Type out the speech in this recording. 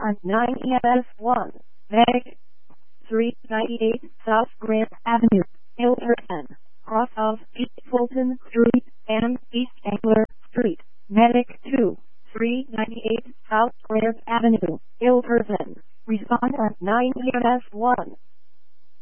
on 9ES1, Meg 398 South Grant Avenue, Hilton, cross of East Fulton Street and East Angler Street, Medic 2, 398 South Grant Avenue, Hilton. Respond on 9ES1.